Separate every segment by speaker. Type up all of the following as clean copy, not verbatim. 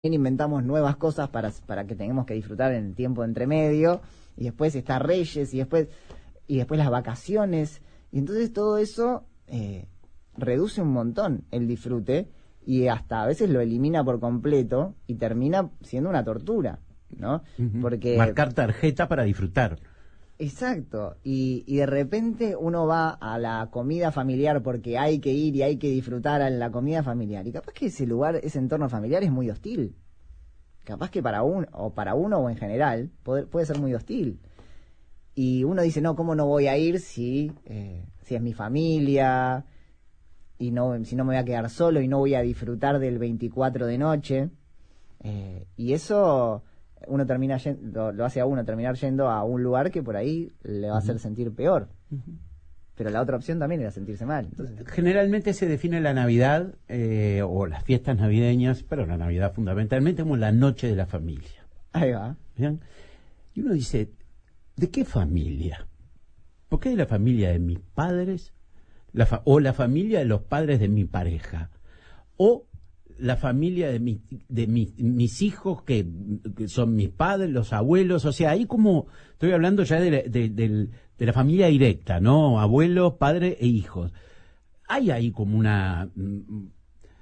Speaker 1: inventamos nuevas cosas para que tengamos que disfrutar en el tiempo entre medio, y después está Reyes, y después las vacaciones, y entonces todo eso reduce un montón el disfrute, y hasta a veces lo elimina por completo, y termina siendo una tortura, ¿no? Porque
Speaker 2: marcar tarjeta para disfrutar.
Speaker 1: Exacto, y de repente uno va a la comida familiar porque hay que ir y hay que disfrutar en la comida familiar, y capaz que ese lugar, ese entorno familiar es muy hostil. Capaz que para uno o en general puede ser muy hostil. Y uno dice, no, ¿cómo no voy a ir si es mi familia? Y si no me voy a quedar solo y no voy a disfrutar del 24 de noche. Y eso uno termina lo hace a uno terminar yendo a un lugar que por ahí le va a hacer sentir peor. Pero la otra opción también era sentirse mal. Entonces,
Speaker 2: generalmente se define la Navidad o las fiestas navideñas, pero la Navidad fundamentalmente como la noche de la familia.
Speaker 1: Ahí va.
Speaker 2: ¿Bien? Y uno dice, ¿de qué familia? ¿Por qué de la familia de mis padres? O la familia de los padres de mi pareja? ¿O la familia de mis hijos, que son mis padres, los abuelos? O sea, ahí como estoy hablando ya de la familia directa, ¿no? Abuelos, padres e hijos. Hay ahí como un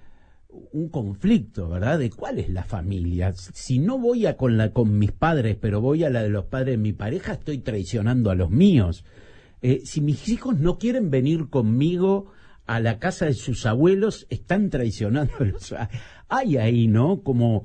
Speaker 2: conflicto, ¿verdad? De cuál es la familia. Si no voy con mis padres, pero voy a la de los padres de mi pareja, estoy traicionando a los míos. Si mis hijos no quieren venir conmigo a la casa de sus abuelos, están traicionando a los... Hay ahí, ¿no? Como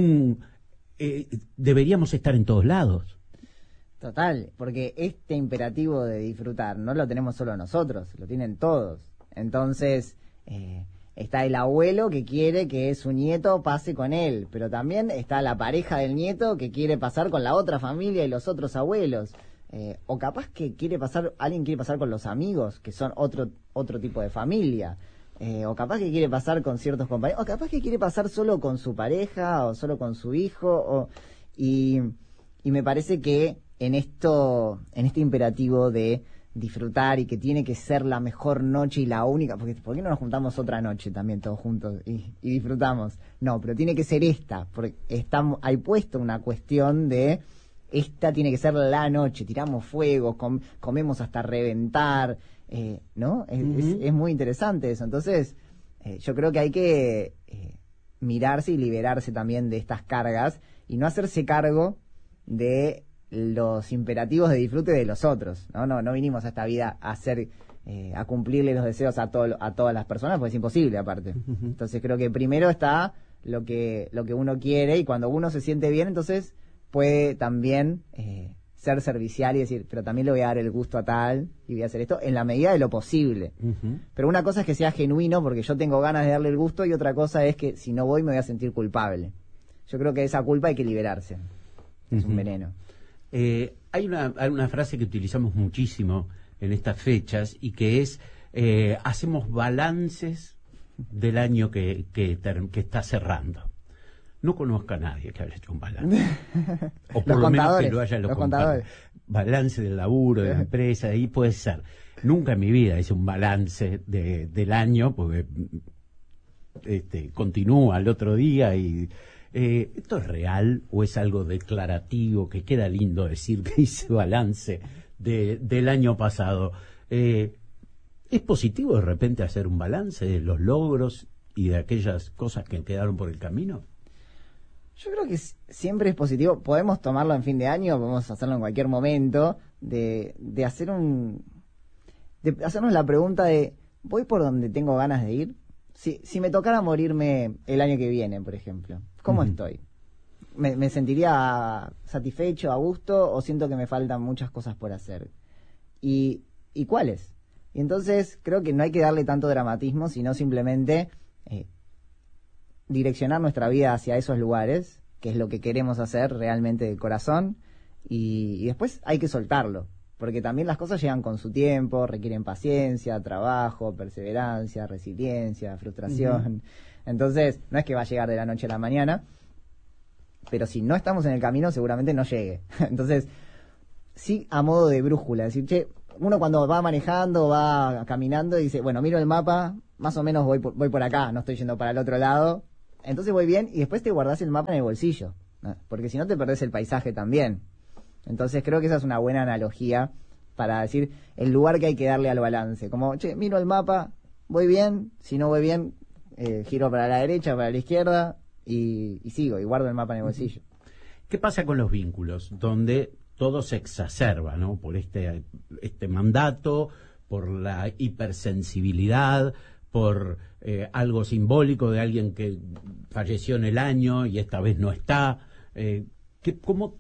Speaker 2: deberíamos estar en todos lados.
Speaker 1: Total, porque este imperativo de disfrutar no lo tenemos solo nosotros, lo tienen todos. Entonces, está el abuelo que quiere que su nieto pase con él, pero también está la pareja del nieto que quiere pasar con la otra familia y los otros abuelos. O capaz que alguien quiere pasar con los amigos, que son otro tipo de familia. O capaz que quiere pasar con ciertos compañeros, o capaz que quiere pasar solo con su pareja, o solo con su hijo, y me parece que en este imperativo de disfrutar y que tiene que ser la mejor noche y la única, porque ¿por qué no nos juntamos otra noche también todos juntos y disfrutamos? No, pero tiene que ser esta, porque hay puesto una cuestión de esta tiene que ser la noche, tiramos fuego, comemos hasta reventar, ¿no? Es muy interesante eso. Entonces, yo creo que hay que mirarse y liberarse también de estas cargas y no hacerse cargo de los imperativos de disfrute de los otros, ¿no? No vinimos a esta vida a cumplirle los deseos a todas las personas, porque es imposible aparte. Entonces creo que primero está lo que uno quiere, y cuando uno se siente bien, entonces puede también ser servicial y decir, pero también le voy a dar el gusto a tal y voy a hacer esto en la medida de lo posible. Pero una cosa es que sea genuino porque yo tengo ganas de darle el gusto, y otra cosa es que si no voy me voy a sentir culpable. Yo creo que de esa culpa hay que liberarse. Es un veneno.
Speaker 2: Hay una frase que utilizamos muchísimo en estas fechas y que es hacemos balances del año que está cerrando. No conozco a nadie que haya hecho un balance. O por lo menos que lo haya los contadores. Balance del laburo, de la empresa, ahí puede ser. Nunca en mi vida hice un balance del año, porque continúa al otro día y... ¿Esto es real o es algo declarativo que queda lindo decir que hice balance del año pasado? ¿Es positivo de repente hacer un balance de los logros y de aquellas cosas que quedaron por el camino?
Speaker 1: Yo creo que siempre es positivo. Podemos tomarlo en fin de año, podemos hacerlo en cualquier momento, de hacernos la pregunta de ¿voy por donde tengo ganas de ir? Si me tocara morirme el año que viene, por ejemplo, ¿cómo estoy? ¿Me sentiría satisfecho, a gusto, o siento que me faltan muchas cosas por hacer? ¿Y cuáles? Y entonces creo que no hay que darle tanto dramatismo, sino simplemente direccionar nuestra vida hacia esos lugares, que es lo que queremos hacer realmente de corazón, y después hay que soltarlo. Porque también las cosas llegan con su tiempo, requieren paciencia, trabajo, perseverancia, resiliencia, frustración. Entonces, no es que va a llegar de la noche a la mañana, pero si no estamos en el camino, seguramente no llegue. Entonces, sí, a modo de brújula, decir, che, uno cuando va manejando, va caminando y dice, bueno, miro el mapa, más o menos voy por acá, no estoy yendo para el otro lado, entonces voy bien, y después te guardás el mapa en el bolsillo, ¿no? Porque si no te perdés el paisaje también. Entonces creo que esa es una buena analogía para decir el lugar que hay que darle al balance. Como, che, miro el mapa, voy bien, si no voy bien, giro para la derecha, para la izquierda, y sigo, y guardo el mapa en el bolsillo.
Speaker 2: ¿Qué pasa con los vínculos? Donde todo se exacerba, ¿no? Por este mandato, por la hipersensibilidad, por algo simbólico de alguien que falleció en el año y esta vez no está. ¿Cómo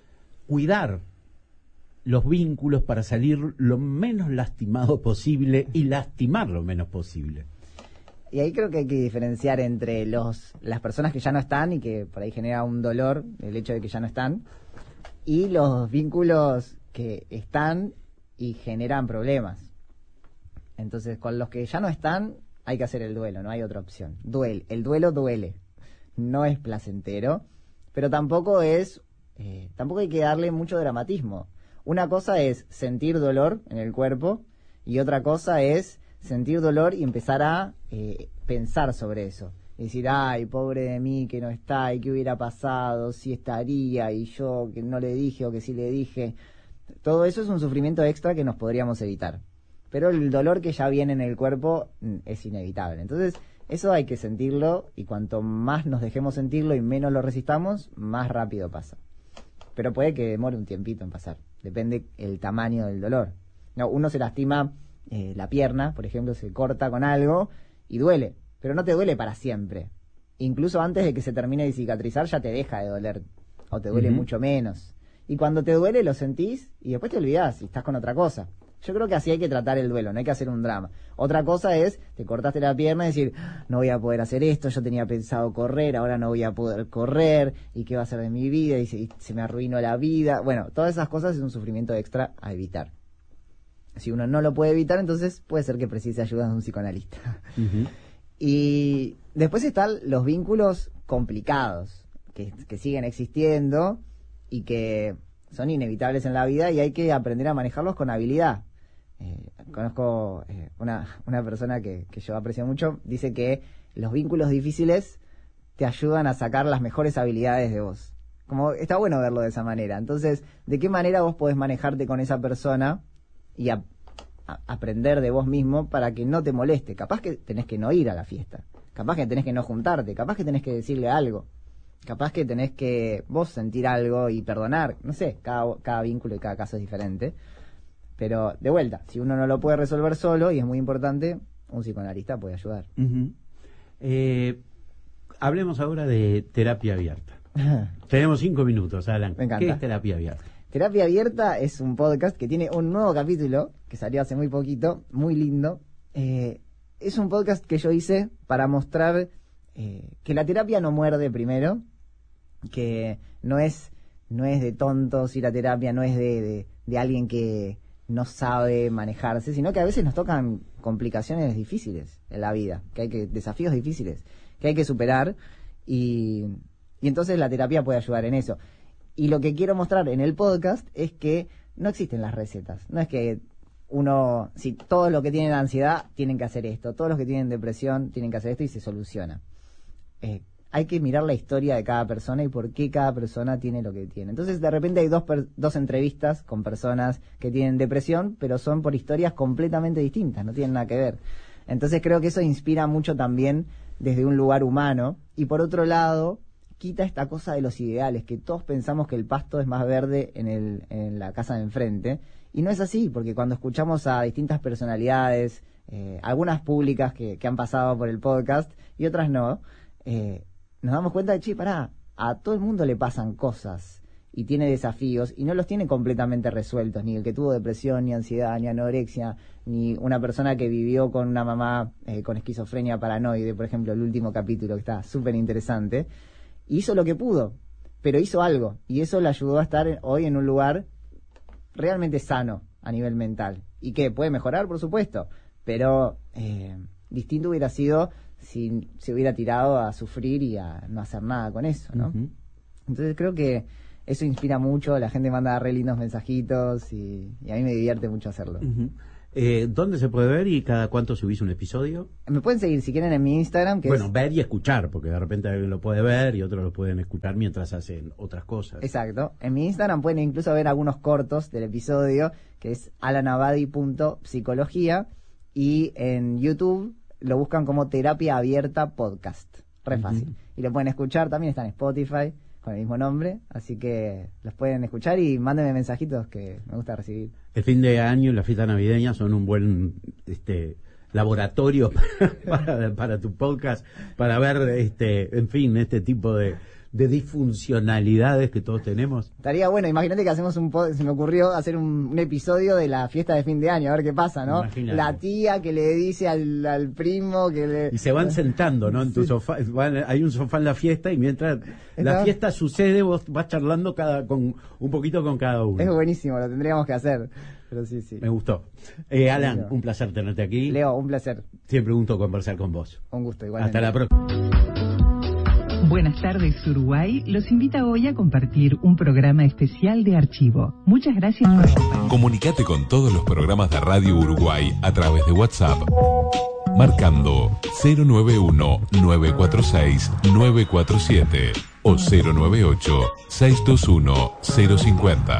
Speaker 2: cuidar los vínculos para salir lo menos lastimado posible y lastimar lo menos posible?
Speaker 1: Y ahí creo que hay que diferenciar entre las personas que ya no están y que por ahí genera un dolor el hecho de que ya no están, y los vínculos que están y generan problemas. Entonces, con los que ya no están hay que hacer el duelo, no hay otra opción. El duelo duele, no es placentero, pero tampoco hay que darle mucho dramatismo. Una cosa es sentir dolor en el cuerpo y otra cosa es sentir dolor y empezar a pensar sobre eso. Y decir, ay, pobre de mí que no está, y qué hubiera pasado, si estaría, y yo que no le dije o que sí le dije. Todo eso es un sufrimiento extra que nos podríamos evitar. Pero el dolor que ya viene en el cuerpo es inevitable. Entonces, eso hay que sentirlo, y cuanto más nos dejemos sentirlo y menos lo resistamos, más rápido pasa. Pero puede que demore un tiempito en pasar. Depende el tamaño del dolor. No, uno se lastima la pierna, por ejemplo, se corta con algo y duele, pero no te duele para siempre. Incluso antes de que se termine de cicatrizar ya te deja de doler, o te duele mucho menos. Y cuando te duele lo sentís y después te olvidás y estás con otra cosa. Yo creo que así hay que tratar el duelo, no hay que hacer un drama. Otra cosa es, te cortaste la pierna y decir, no voy a poder hacer esto, yo tenía pensado correr, ahora no voy a poder correr, y qué va a ser de mi vida, y se me arruinó la vida. Bueno, todas esas cosas es un sufrimiento extra a evitar. Si uno no lo puede evitar, entonces puede ser que precise ayuda de un psicoanalista. Y después están los vínculos complicados, que siguen existiendo y que son inevitables en la vida, y hay que aprender a manejarlos con habilidad. Conozco una persona que yo aprecio mucho, dice que los vínculos difíciles te ayudan a sacar las mejores habilidades de vos. Como está bueno verlo de esa manera. Entonces, ¿de qué manera vos podés manejarte con esa persona y aprender de vos mismo para que no te moleste? Capaz que tenés que no ir a la fiesta, capaz que tenés que no juntarte, capaz que tenés que decirle algo, capaz que tenés que vos sentir algo y perdonar. No sé, cada vínculo y cada caso es diferente. Pero, de vuelta, si uno no lo puede resolver solo, y es muy importante, un psicoanalista puede ayudar.
Speaker 2: Hablemos ahora de terapia abierta. Tenemos 5 minutos, Alan.
Speaker 1: Me encanta.
Speaker 2: ¿Qué es terapia abierta?
Speaker 1: Terapia Abierta es un podcast que tiene un nuevo capítulo que salió hace muy poquito, muy lindo. Es un podcast que yo hice para mostrar que la terapia no muerde primero, que no es de tontos ir a terapia, no es de alguien que no sabe manejarse, sino que a veces nos tocan complicaciones difíciles en la vida, desafíos difíciles que hay que superar, y entonces la terapia puede ayudar en eso. Y lo que quiero mostrar en el podcast es que no existen las recetas. No es que si todos los que tienen ansiedad tienen que hacer esto, todos los que tienen depresión tienen que hacer esto y se soluciona. Hay que mirar la historia de cada persona y por qué cada persona tiene lo que tiene. Entonces, de repente hay dos entrevistas con personas que tienen depresión, pero son por historias completamente distintas, no tienen nada que ver. Entonces, creo que eso inspira mucho también desde un lugar humano. Y por otro lado, quita esta cosa de los ideales, que todos pensamos que el pasto es más verde en la casa de enfrente, y no es así, porque cuando escuchamos a distintas personalidades, algunas públicas que han pasado por el podcast y otras no, nos damos cuenta de, pará, a todo el mundo le pasan cosas y tiene desafíos y no los tiene completamente resueltos, ni el que tuvo depresión, ni ansiedad, ni anorexia, ni una persona que vivió con una mamá con esquizofrenia paranoide, por ejemplo, el último capítulo, que está súper interesante. Hizo lo que pudo, pero hizo algo, y eso le ayudó a estar hoy en un lugar realmente sano a nivel mental. Y que puede mejorar, por supuesto, pero distinto hubiera sido si se hubiera tirado a sufrir y a no hacer nada con eso, ¿no? Entonces creo que eso inspira mucho, la gente manda re lindos mensajitos y a mí me divierte mucho hacerlo.
Speaker 2: ¿Dónde se puede ver y cada cuánto subís un episodio?
Speaker 1: Me pueden seguir si quieren en mi Instagram, que
Speaker 2: Bueno, ver y escuchar, porque de repente alguien lo puede ver y otros lo pueden escuchar mientras hacen otras cosas.
Speaker 1: Exacto. En mi Instagram pueden incluso ver algunos cortos del episodio, que es alanabadi.psicología, y en YouTube lo buscan como Terapia Abierta Podcast. Re fácil. Y lo pueden escuchar, también está en Spotify con el mismo nombre, así que los pueden escuchar y mándenme mensajitos que me gusta recibir.
Speaker 2: El fin de año y la fiesta navideña son un buen laboratorio para tu podcast, para ver en fin, este tipo de disfuncionalidades que todos tenemos.
Speaker 1: Estaría bueno, imagínate que hacemos se me ocurrió hacer un episodio de la fiesta de fin de año, a ver qué pasa, ¿no?
Speaker 2: Imagínate.
Speaker 1: La tía que le dice al primo que le...
Speaker 2: Y se van sentando, ¿no? En tu sofá, hay un sofá en la fiesta y mientras la fiesta sucede vos vas charlando con un poquito con cada uno.
Speaker 1: Es buenísimo, lo tendríamos que hacer. Pero sí.
Speaker 2: Me gustó. Alan, un placer tenerte aquí.
Speaker 1: Leo, un placer.
Speaker 2: Siempre un gusto conversar con vos.
Speaker 1: Un gusto, igualmente.
Speaker 2: Hasta la próxima.
Speaker 3: Buenas tardes, Uruguay. Los invita hoy a compartir un programa especial de archivo. Muchas gracias por acompañarnos.
Speaker 4: Comunicate con todos los programas de Radio Uruguay a través de WhatsApp, marcando 091-946-947 o 098-621-050.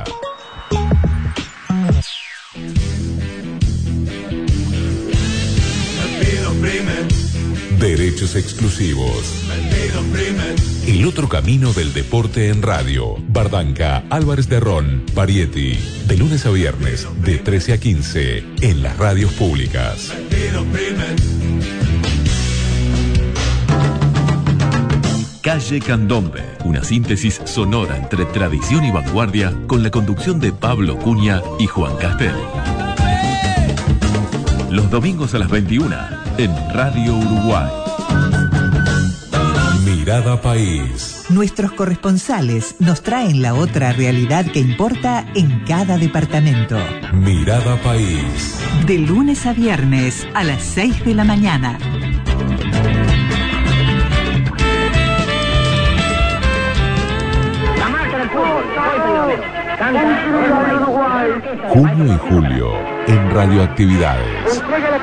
Speaker 4: Derechos exclusivos. El otro camino del deporte en radio. Bardanca, Álvarez de Ron, Parietti. De lunes a viernes, de 13 a 15, en las radios públicas. Calle Candombe, una síntesis sonora entre tradición y vanguardia, con la conducción de Pablo Cunha y Juan Castel. Los domingos a las 21, en Radio Uruguay. Mirada País.
Speaker 3: Nuestros corresponsales nos traen la otra realidad que importa en cada departamento.
Speaker 4: Mirada País.
Speaker 3: De lunes a viernes a las 6 de la mañana.
Speaker 4: Junio y julio en Radioactividades.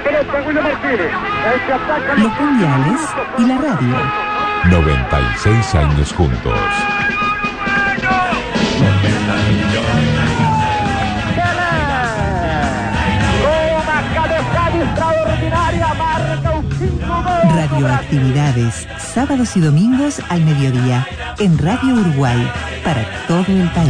Speaker 3: Los mundiales y la radio.
Speaker 4: 96 años juntos.
Speaker 3: Radioactividades, sábados y domingos al mediodía, en Radio Uruguay, para todo el país.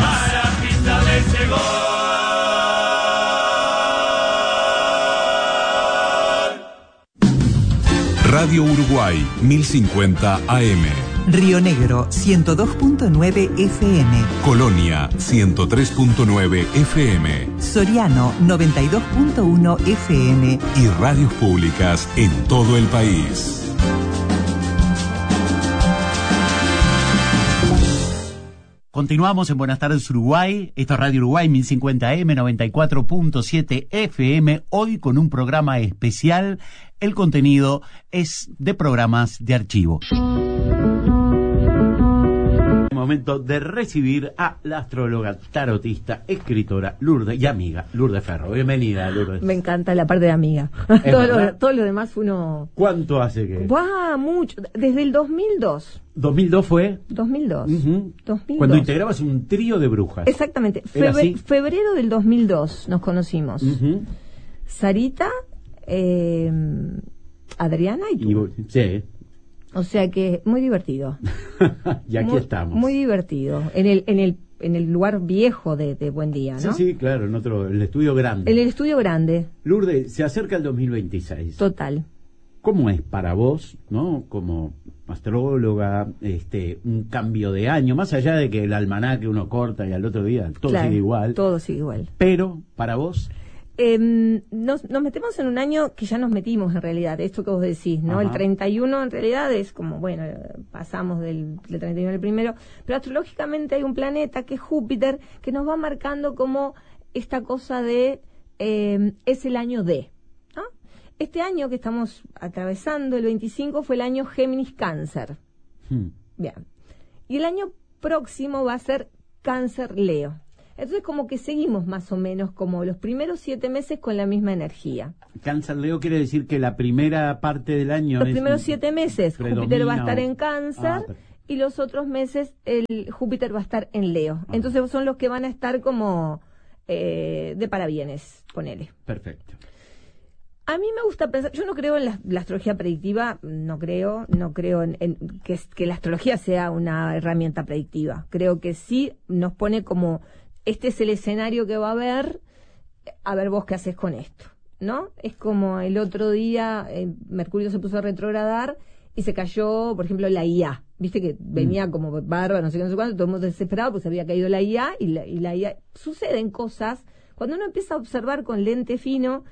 Speaker 4: Radio Uruguay, 1050 AM.
Speaker 3: Río Negro, 102.9 FM.
Speaker 4: Colonia, 103.9 FM.
Speaker 3: Soriano, 92.1 FM.
Speaker 4: Y radios públicas en todo el país.
Speaker 2: Continuamos en Buenas tardes Uruguay. Esto es Radio Uruguay 1050M 94.7 FM. Hoy con un programa especial. El contenido es de programas de archivo. Momento de recibir a la astróloga, tarotista, escritora Lourdes y amiga Lourdes Ferro. Bienvenida, Lourdes.
Speaker 5: Me encanta la parte de amiga. Todo lo demás uno...
Speaker 2: ¿Cuánto hace que...?
Speaker 5: ¡Buah! Mucho. Desde el 2002.
Speaker 2: ¿2002 fue?
Speaker 5: 2002. 2002.
Speaker 2: Cuando integrabas un trío de brujas.
Speaker 5: Exactamente. Febrero del 2002 nos conocimos. Sarita, Adriana y tú.
Speaker 2: Sí.
Speaker 5: O sea que muy divertido.
Speaker 2: Y aquí estamos.
Speaker 5: Muy divertido. En el lugar viejo de Buen Día, ¿no?
Speaker 2: Sí, claro, en el estudio grande.
Speaker 5: En el estudio grande.
Speaker 2: Lourdes, se acerca el 2026.
Speaker 5: Total.
Speaker 2: ¿Cómo es para vos, no, como astróloga, un cambio de año, más allá de que el almanaque uno corta y al otro día todo sigue igual?
Speaker 5: Todo sigue igual.
Speaker 2: Pero, para vos...
Speaker 5: Nos metemos en un año que ya nos metimos en realidad, esto que vos decís, ¿no?
Speaker 2: Ajá.
Speaker 5: El 31 en realidad es como, bueno, pasamos del 31 al primero, pero astrológicamente hay un planeta que es Júpiter, que nos va marcando como esta cosa de, es el año de, ¿no? Este año que estamos atravesando, el 25, fue el año Géminis-Cáncer. Bien. Y el año próximo va a ser Cáncer-Leo. Entonces como que seguimos más o menos como los primeros 7 meses con la misma energía.
Speaker 2: Cáncer Leo quiere decir que la primera parte del año...
Speaker 5: Los primeros 7 meses Júpiter va a estar en Cáncer y los otros meses el Júpiter va a estar en Leo. Entonces son los que van a estar como de parabienes, ponele.
Speaker 2: Perfecto.
Speaker 5: A mí me gusta pensar, yo no creo en la astrología predictiva, no creo en que la astrología sea una herramienta predictiva. Creo que sí nos pone como, este es el escenario que va a haber, a ver vos qué haces con esto, ¿no? Es como el otro día Mercurio se puso a retrogradar y se cayó, por ejemplo, la IA. Viste que venía como bárbaro, no sé qué, no sé cuánto, todo el mundo desesperado, pues había caído la IA y la IA. Suceden cosas, cuando uno empieza a observar con lente fino,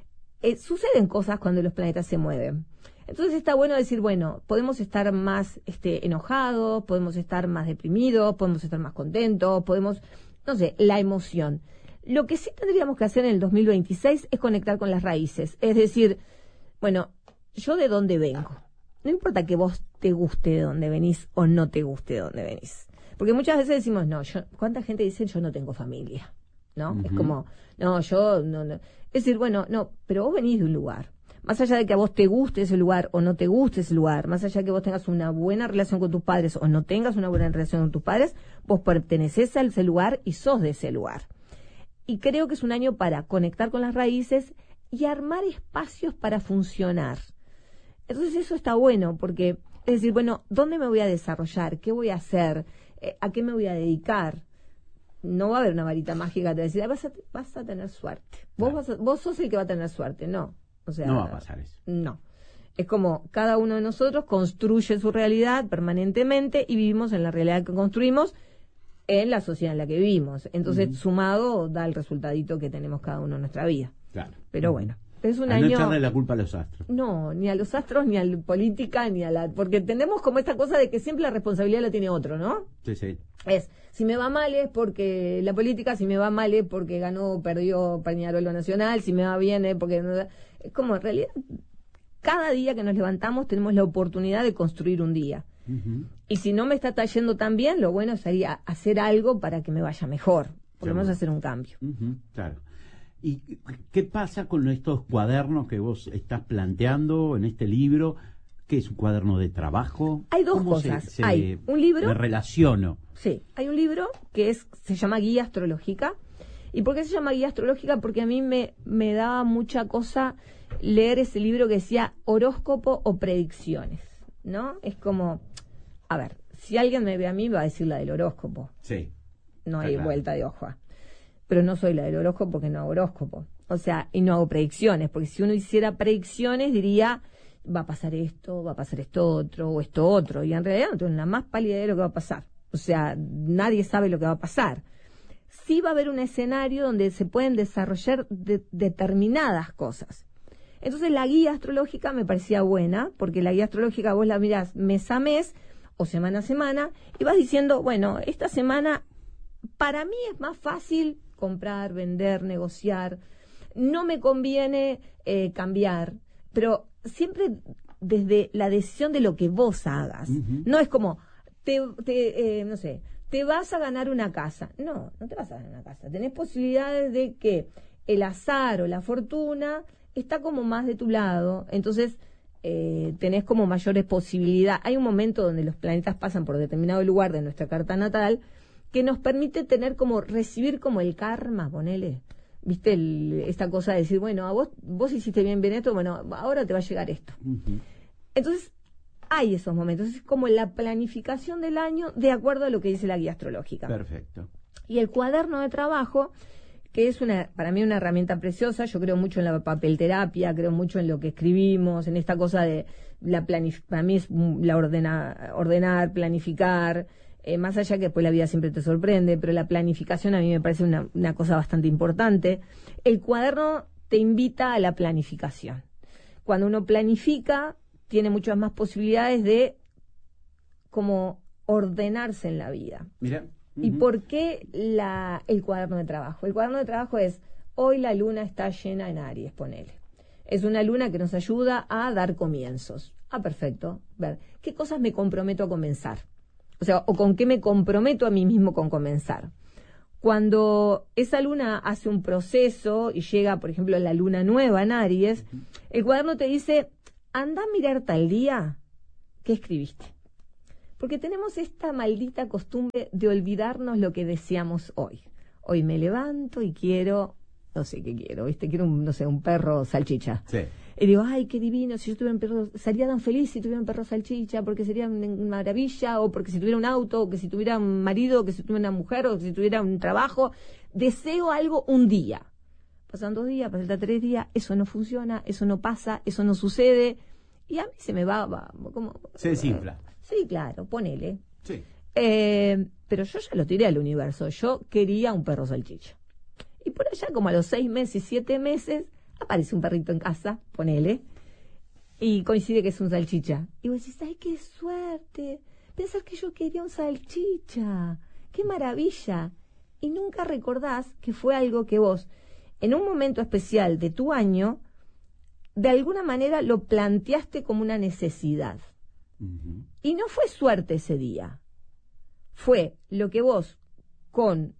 Speaker 5: suceden cosas cuando los planetas se mueven. Entonces está bueno decir, bueno, podemos estar más enojados, podemos estar más deprimidos, podemos estar más contentos, podemos, no sé, la emoción. Lo que sí tendríamos que hacer en el 2026 es conectar con las raíces. Es decir, bueno, ¿yo de dónde vengo? No importa que vos te guste de dónde venís o no te guste de dónde venís. Porque muchas veces decimos, no, ¿cuánta gente dice yo no tengo familia? ¿No? Es como, no, yo no. Es decir, bueno, no, pero vos venís de un lugar. Más allá de que a vos te guste ese lugar o no te guste ese lugar, más allá de que vos tengas una buena relación con tus padres o no tengas una buena relación con tus padres, vos pertenecés a ese lugar y sos de ese lugar. Y creo que es un año para conectar con las raíces y armar espacios para funcionar. Entonces eso está bueno, porque, es decir, bueno, ¿dónde me voy a desarrollar? ¿Qué voy a hacer? ¿A qué me voy a dedicar? No va a haber una varita mágica que te va a decir, vas a tener suerte. Vos sos el que va a tener suerte. No. O sea,
Speaker 2: no va a pasar eso.
Speaker 5: No. Es como cada uno de nosotros construye su realidad permanentemente y vivimos en la realidad que construimos en la sociedad en la que vivimos. Entonces, sumado, da el resultadito que tenemos cada uno en nuestra vida.
Speaker 2: Claro.
Speaker 5: Pero bueno. Es un
Speaker 2: año...
Speaker 5: año...
Speaker 2: No echarle la culpa a los astros.
Speaker 5: No, ni a los astros, ni a la política, ni a la... Porque tenemos como esta cosa de que siempre la responsabilidad la tiene otro, ¿no?
Speaker 2: Sí, sí.
Speaker 5: Si me va mal es porque la política, si me va mal es porque perdió Peñarol Nacional, si me va bien es porque... Es como, en realidad, cada día que nos levantamos tenemos la oportunidad de construir un día. Y si no me está yendo tan bien, lo bueno sería hacer algo para que me vaya mejor. Por lo menos hacer un cambio.
Speaker 2: Claro. ¿Y qué pasa con estos cuadernos que vos estás planteando en este libro? ¿Qué es un cuaderno de trabajo?
Speaker 5: Hay dos cosas. Hay un libro...
Speaker 2: Me relaciono.
Speaker 5: Sí, hay un libro que se llama Guía Astrológica. ¿Y por qué se llama Guía Astrológica? Porque a mí me daba mucha cosa leer ese libro que decía horóscopo o predicciones, ¿no? Es como, a ver, si alguien me ve a mí va a decir la del horóscopo.
Speaker 2: Sí.
Speaker 5: No hay vuelta de hoja. Pero no soy la del horóscopo porque no hago horóscopo. O sea, y no hago predicciones, porque si uno hiciera predicciones diría, va a pasar esto otro, o esto otro, y en realidad no tengo la más pálida idea de lo que va a pasar. O sea, nadie sabe lo que va a pasar. Sí va a haber un escenario donde se pueden desarrollar determinadas cosas. Entonces la guía astrológica me parecía buena, porque la guía astrológica vos la mirás mes a mes o semana a semana, y vas diciendo, bueno, esta semana para mí es más fácil comprar, vender, negociar, no me conviene cambiar, pero siempre desde la decisión de lo que vos hagas. No es como, no sé, te vas a ganar una casa. No te vas a ganar una casa. Tenés posibilidades de que el azar o la fortuna está como más de tu lado, entonces tenés como mayores posibilidades. Hay un momento donde los planetas pasan por determinado lugar de nuestra carta natal que nos permite tener como, recibir como el karma, ponele, viste, esta cosa de decir, bueno, a vos hiciste bien esto, bueno, ahora te va a llegar esto. Entonces, hay esos momentos, es como la planificación del año de acuerdo a lo que dice la guía astrológica.
Speaker 2: Perfecto. Y
Speaker 5: el cuaderno de trabajo, que es para mí una herramienta preciosa. Yo creo mucho en la papelterapia, creo mucho en lo que escribimos, en esta cosa de para mí es ordenar, planificar, más allá que después la vida siempre te sorprende, pero la planificación a mí me parece una cosa bastante importante. El cuaderno te invita a la planificación. Cuando uno planifica, tiene muchas más posibilidades de como ordenarse en la vida.
Speaker 2: Mira.
Speaker 5: ¿Y por qué el cuaderno de trabajo? El cuaderno de trabajo es, hoy la luna está llena en Aries, ponele. Es una luna que nos ayuda a dar comienzos. Perfecto. Ver, ¿qué cosas me comprometo a comenzar? O sea, o con qué me comprometo a mí mismo con comenzar. Cuando esa luna hace un proceso y llega, por ejemplo, la luna nueva en Aries, el cuaderno te dice, anda a mirar tal día qué escribiste. Porque tenemos esta maldita costumbre de olvidarnos lo que deseamos hoy. Hoy me levanto y quiero, no sé qué quiero, ¿viste? Quiero un perro salchicha.
Speaker 2: Sí.
Speaker 5: Y digo, ay, qué divino, si yo tuviera un perro, sería tan feliz si tuviera un perro salchicha, porque sería una maravilla, o porque si tuviera un auto, o que si tuviera un marido, o que si tuviera una mujer, o que si tuviera un trabajo. Deseo algo un día. Pasan 2 días, pasan 3 días, eso no funciona, eso no pasa, eso no sucede. Y a mí se me va como...
Speaker 2: Se desinfla.
Speaker 5: Sí, claro, ponele.
Speaker 2: Sí.
Speaker 5: Pero yo ya lo tiré al universo. Yo quería un perro salchicha. Y por allá, como a los 6 meses, 7 meses, aparece un perrito en casa, ponele, y coincide que es un salchicha. Y vos decís, ¡ay, qué suerte! Pensar que yo quería un salchicha. ¡Qué maravilla! Y nunca recordás que fue algo que vos, en un momento especial de tu año, de alguna manera lo planteaste como una necesidad.
Speaker 2: Uh-huh.
Speaker 5: Y no fue suerte ese día. Fue lo que vos, con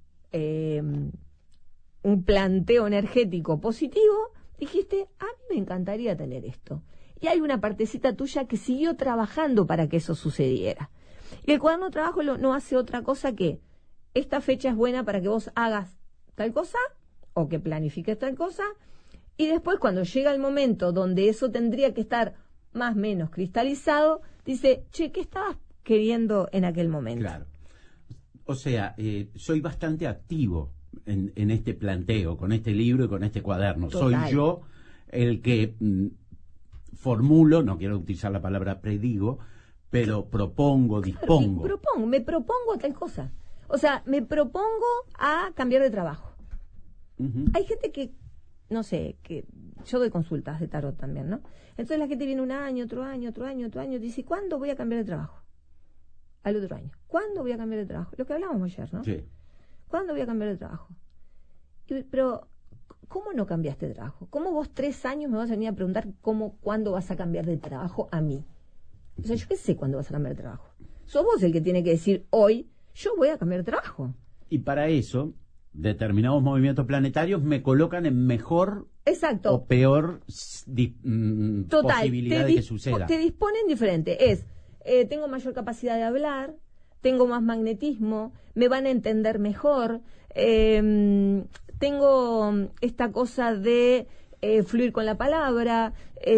Speaker 5: un planteo energético positivo, dijiste, a mí me encantaría tener esto. Y hay una partecita tuya que siguió trabajando para que eso sucediera. Y el cuaderno de trabajo no hace otra cosa que, esta fecha es buena para que vos hagas tal cosa, o que planifiques tal cosa, y después cuando llega el momento donde eso tendría que estar más o menos cristalizado, dice, che, ¿qué estabas queriendo en aquel momento?
Speaker 2: Claro. O sea, soy bastante activo en este planteo, con este libro y con este cuaderno.
Speaker 5: Total.
Speaker 2: Soy yo el que formulo, no quiero utilizar la palabra predigo, pero propongo, dispongo.
Speaker 5: Me propongo tal cosa. O sea, me propongo a cambiar de trabajo.
Speaker 2: Uh-huh.
Speaker 5: Hay gente que, no sé, que yo doy consultas de tarot también, ¿no? Entonces la gente viene un año, otro año, dice, ¿cuándo voy a cambiar de trabajo? Al otro año. ¿Cuándo voy a cambiar de trabajo? Lo que hablábamos ayer, ¿no?
Speaker 2: Sí.
Speaker 5: ¿Cuándo voy a cambiar de trabajo? Pero, ¿cómo no cambiaste de trabajo? ¿Cómo vos 3 años me vas a venir a preguntar cuándo vas a cambiar de trabajo a mí? O sea, yo qué sé cuándo vas a cambiar de trabajo. Sos vos el que tiene que decir hoy, yo voy a cambiar de trabajo.
Speaker 2: Y para eso, determinados movimientos planetarios me colocan en mejor
Speaker 5: Exacto.
Speaker 2: o peor
Speaker 5: Total,
Speaker 2: posibilidad de que suceda.
Speaker 5: Te disponen diferente. Tengo mayor capacidad de hablar, tengo más magnetismo, me van a entender mejor, tengo esta cosa de fluir con la palabra,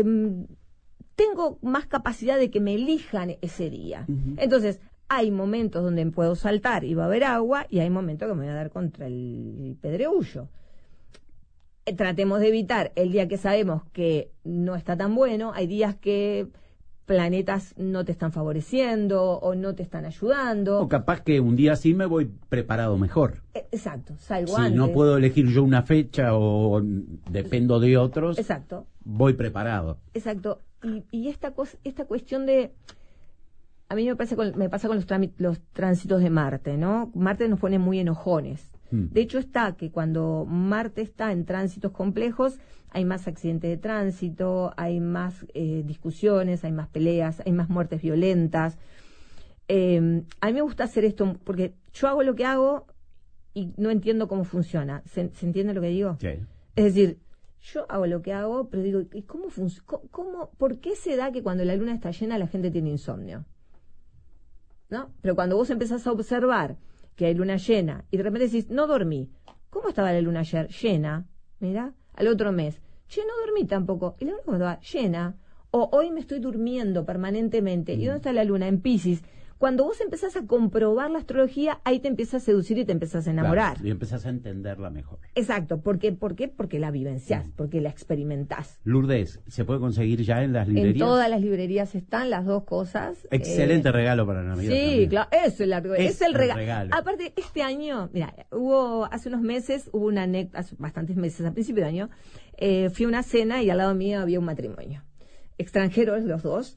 Speaker 5: tengo más capacidad de que me elijan ese día.
Speaker 2: Uh-huh.
Speaker 5: Entonces, hay momentos donde puedo saltar y va a haber agua, y hay momentos que me voy a dar contra el pedregullo. Tratemos de evitar el día que sabemos que no está tan bueno. Hay días que planetas no te están favoreciendo o no te están ayudando.
Speaker 2: O capaz que un día sí me voy preparado mejor.
Speaker 5: Exacto, salgo
Speaker 2: Si
Speaker 5: antes.
Speaker 2: no puedo elegir yo una fecha o dependo de otros,
Speaker 5: Exacto,
Speaker 2: voy preparado.
Speaker 5: exacto. Y esta cuestión de... A mí me pasa con los tránsitos de Marte, ¿no? Marte nos pone muy enojones. De hecho está que cuando Marte está en tránsitos complejos, hay más accidentes de tránsito, hay más discusiones, hay más peleas, hay más muertes violentas. A mí me gusta hacer esto porque yo hago lo que hago y no entiendo cómo funciona. ¿Se entiende lo que digo?
Speaker 2: Sí.
Speaker 5: Es decir, yo hago lo que hago, pero digo, ¿y por qué se da que cuando la luna está llena la gente tiene insomnio? ¿No? Pero cuando vos empezás a observar que hay luna llena y de repente decís, no dormí. ¿Cómo estaba la luna ayer? Llena. Mira, al otro mes. Che, no dormí tampoco. ¿Y la luna cómo estaba? Llena. O hoy me estoy durmiendo permanentemente. ¿Y dónde está la luna? En Piscis. Cuando vos empezás a comprobar la astrología, ahí te empieza a seducir y te empezás a enamorar.
Speaker 2: Claro, y empezás a entenderla mejor.
Speaker 5: Exacto. ¿Por qué? Porque la vivenciás, porque la experimentás.
Speaker 2: Lourdes, ¿se puede conseguir ya en las librerías?
Speaker 5: En todas las librerías están las dos cosas.
Speaker 2: Excelente regalo para Navidad.
Speaker 5: Sí,
Speaker 2: también.
Speaker 5: claro, es el regalo.
Speaker 2: regalo.
Speaker 5: Aparte, este año, mira, hace unos meses, hace bastantes meses, a principio de año, fui a una cena y al lado mío había un matrimonio. Extranjeros los dos.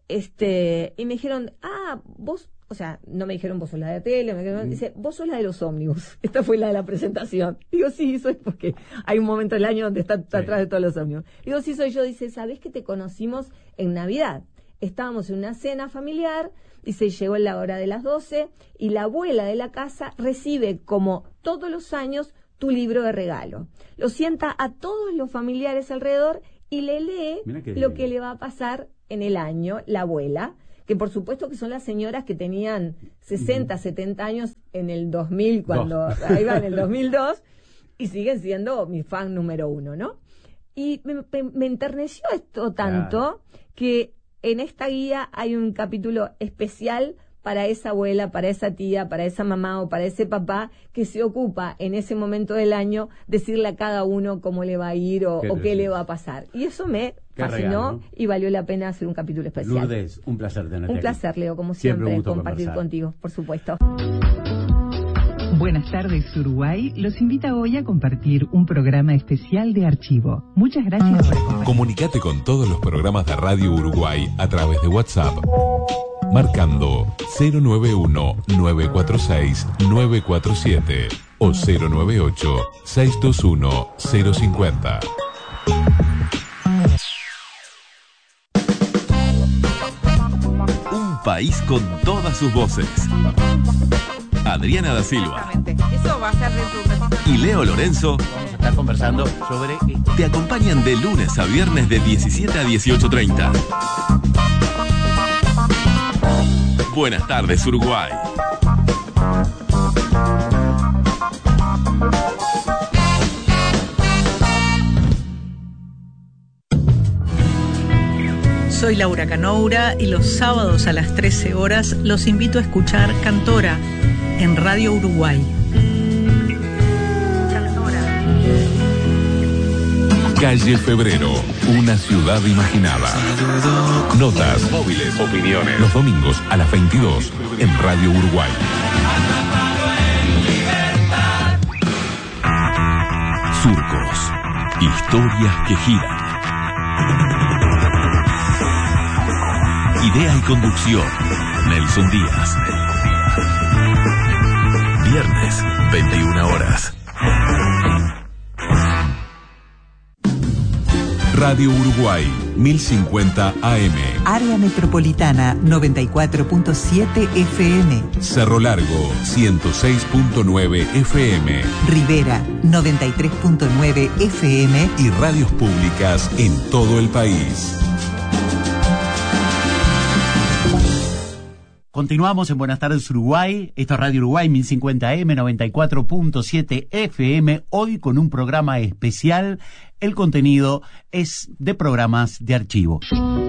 Speaker 5: Y me dijeron, vos, o sea, no me dijeron vos sos la de tele, dice, vos sos la de los ómnibus. Esta fue la de la presentación. Digo, sí, soy, porque hay un momento del año donde está atrás de todos los ómnibus. Digo, sí, soy yo. Dice, ¿sabés que te conocimos en Navidad? estábamos en una cena familiar y se llegó la hora de las 12 y la abuela de la casa recibe, como todos los años, tu libro de regalo. Lo sienta a todos los familiares alrededor y le lee lo que le va a pasar en el año, la abuela, que por supuesto que son las señoras que tenían 60, 70 años en el 2000, cuando ahí va, en el 2002, y siguen siendo mi fan número 1, ¿no? Y me enterneció esto tanto que en esta guía hay un capítulo especial para esa abuela, para esa tía, para esa mamá o para ese papá que se ocupa en ese momento del año decirle a cada uno cómo le va a ir o qué le va a pasar. Y eso me fascinó y valió la pena hacer un capítulo especial.
Speaker 2: Lourdes, un placer tenerte
Speaker 5: Un placer,
Speaker 2: aquí.
Speaker 5: Leo, como siempre compartir
Speaker 2: conversar
Speaker 5: contigo, por supuesto.
Speaker 3: Buenas tardes, Uruguay. Los invita hoy a compartir un programa especial de archivo. Muchas gracias por acompañarnos.
Speaker 4: Comunicate con todos los programas de Radio Uruguay a través de WhatsApp, marcando 091-946-947 o 098-621-050.
Speaker 6: Un país con todas sus voces. Adriana da Silva.
Speaker 7: Eso va a ser dentro de un ratito.
Speaker 6: Y Leo Lorenzo
Speaker 2: Vamos a estar conversando sobre
Speaker 6: te acompañan de lunes a viernes de 17 a 18:30. Buenas tardes, Uruguay.
Speaker 8: Soy Laura Canoura y los sábados a las 13 horas los invito a escuchar Cantora en Radio Uruguay.
Speaker 4: Calle Febrero, una ciudad imaginada. Notas, móviles, opiniones. Los domingos a las 22 en Radio Uruguay. Surcos, historias que giran.
Speaker 6: Idea y conducción, Nelson Díaz. Viernes, 21 horas.
Speaker 4: Radio Uruguay, 1050 AM.
Speaker 3: Área Metropolitana 94.7 FM.
Speaker 4: Cerro Largo, 106.9 FM.
Speaker 3: Rivera 93.9 FM.
Speaker 4: Y radios públicas en todo el país.
Speaker 2: Continuamos en Buenas tardes Uruguay, esto es Radio Uruguay 1050M, 94.7 FM, hoy con un programa especial. El contenido es de programas de archivo.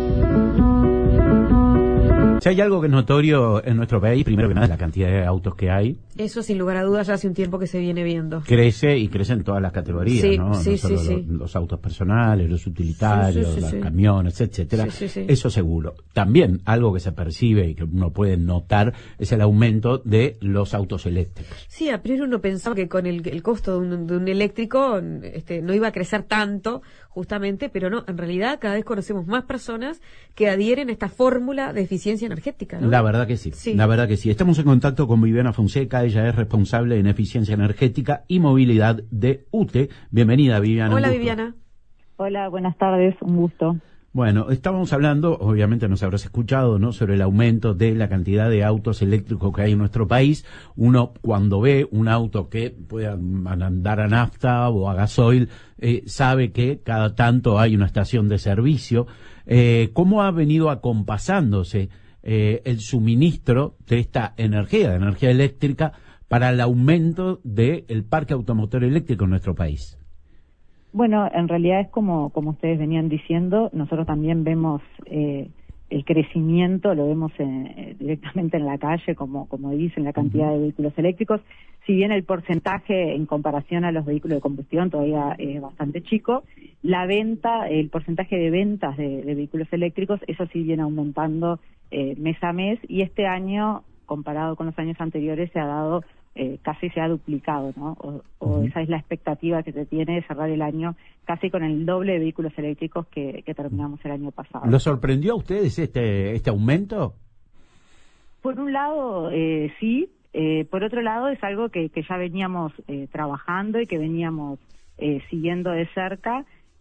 Speaker 2: Si hay algo que es notorio en nuestro país, primero que nada es la cantidad de autos que hay.
Speaker 7: Eso sin lugar a dudas ya hace un tiempo que se viene viendo.
Speaker 2: Crece y crece en todas las categorías,
Speaker 7: Sí,
Speaker 2: ¿no?
Speaker 7: sí,
Speaker 2: No solo
Speaker 7: sí.
Speaker 2: los autos personales, los utilitarios,
Speaker 7: Sí.
Speaker 2: los camiones, etcétera.
Speaker 7: Sí.
Speaker 2: Eso seguro. También algo que se percibe y que uno puede notar es el aumento de los autos eléctricos.
Speaker 7: Sí, a priori uno pensaba que con el costo de un eléctrico no iba a crecer tanto, justamente, pero no, en realidad cada vez conocemos más personas que adhieren a esta fórmula de eficiencia energética, ¿no?
Speaker 2: La verdad que sí,
Speaker 7: Sí.
Speaker 2: la verdad que sí. Estamos en contacto con Viviana Fonseca, ella es responsable en eficiencia energética y movilidad de UTE. Bienvenida, Viviana.
Speaker 7: Hola,
Speaker 2: un gusto.
Speaker 7: Viviana.
Speaker 9: Hola, buenas tardes, un gusto.
Speaker 2: Bueno, estábamos hablando, obviamente nos habrás escuchado, ¿no?, sobre el aumento de la cantidad de autos eléctricos que hay en nuestro país. Uno, cuando ve un auto que pueda andar a nafta o a gasoil, sabe que cada tanto hay una estación de servicio. ¿Cómo ha venido acompasándose el suministro de esta energía, de energía eléctrica, para el aumento del parque automotor eléctrico en nuestro país?
Speaker 9: Bueno, en realidad es como ustedes venían diciendo, nosotros también vemos el crecimiento, lo vemos directamente en la calle, como dicen, la cantidad de vehículos eléctricos. Si bien el porcentaje en comparación a los vehículos de combustión todavía es bastante chico, el porcentaje de ventas de vehículos eléctricos, eso sí viene aumentando mes a mes, y este año, comparado con los años anteriores, se ha dado casi se ha duplicado, ¿no? O esa es la expectativa que se tiene de cerrar el año casi con el doble de vehículos eléctricos que terminamos el año pasado.
Speaker 2: ¿Lo sorprendió a ustedes este aumento?
Speaker 9: Por un lado, sí. Por otro lado, es algo que ya veníamos trabajando y que veníamos siguiendo de cerca.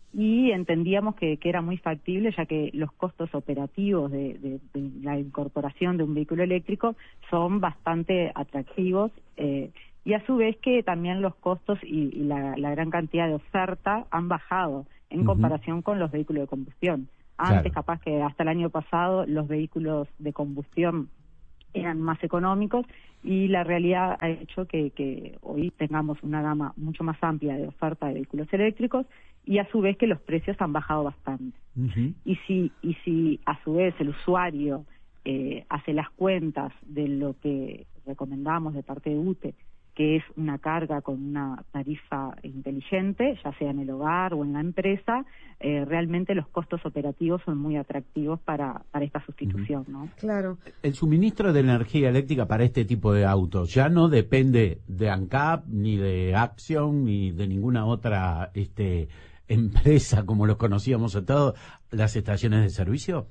Speaker 9: y entendíamos que era muy factible, ya que los costos operativos de la incorporación de un vehículo eléctrico son bastante atractivos, y a su vez que también los costos y la gran cantidad de oferta han bajado en comparación con los vehículos de combustión. Antes, capaz que hasta el año pasado, los vehículos de combustión eran más económicos, y la realidad ha hecho que hoy tengamos una gama mucho más amplia de oferta de vehículos eléctricos, y a su vez que los precios han bajado bastante. Y si a su vez el usuario hace las cuentas de lo que recomendamos de parte de UTE, que es una carga con una tarifa inteligente, ya sea en el hogar o en la empresa, realmente los costos operativos son muy atractivos para esta sustitución, ¿no?
Speaker 7: Claro.
Speaker 2: El suministro de energía eléctrica para este tipo de autos ya no depende de ANCAP, ni de Action, ni de ninguna otra empresa como los conocíamos a todos, las estaciones de servicio.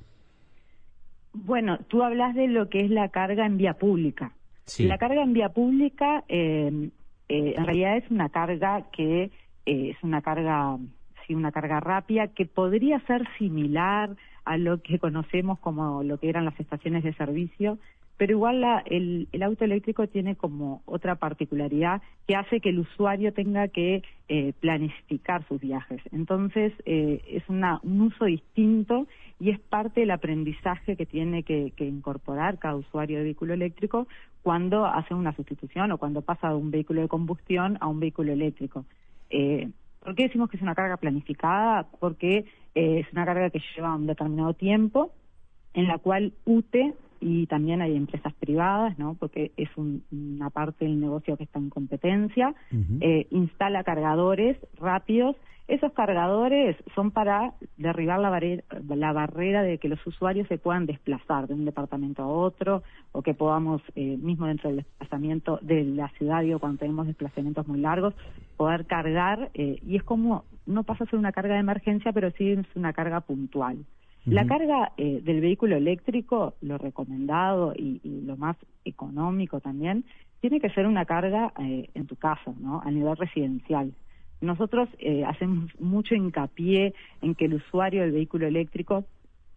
Speaker 9: Bueno, tú hablas de lo que es la carga en vía pública.
Speaker 2: Sí.
Speaker 9: La carga en vía pública en realidad es una carga que es una carga rápida, que podría ser similar a lo que conocemos como lo que eran las estaciones de servicio, pero igual el auto eléctrico tiene como otra particularidad que hace que el usuario tenga que planificar sus viajes. Entonces es un uso distinto, y es parte del aprendizaje que tiene que incorporar cada usuario de vehículo eléctrico cuando hace una sustitución o cuando pasa de un vehículo de combustión a un vehículo eléctrico. ¿Por qué decimos que es una carga planificada? Porque es una carga que lleva un determinado tiempo, en la cual UTE, y también hay empresas privadas, ¿no? Porque es una parte del negocio que está en competencia, instala cargadores rápidos. Esos cargadores son para derribar la barrera de que los usuarios se puedan desplazar de un departamento a otro, o que podamos, mismo dentro del desplazamiento de la ciudad, cuando tenemos desplazamientos muy largos, poder cargar, y es como, no pasa a ser una carga de emergencia, pero sí es una carga puntual. La carga del vehículo eléctrico, lo recomendado y lo más económico también, tiene que ser una carga en tu casa, ¿no? A nivel residencial. Nosotros hacemos mucho hincapié en que el usuario del vehículo eléctrico